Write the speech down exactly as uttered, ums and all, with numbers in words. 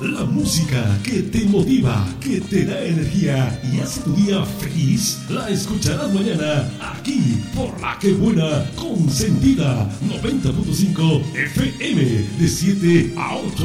La música que te motiva, que te da energía y hace tu día feliz, la escucharás mañana aquí por La Que Buena Consentida noventa punto cinco F M de siete a ocho.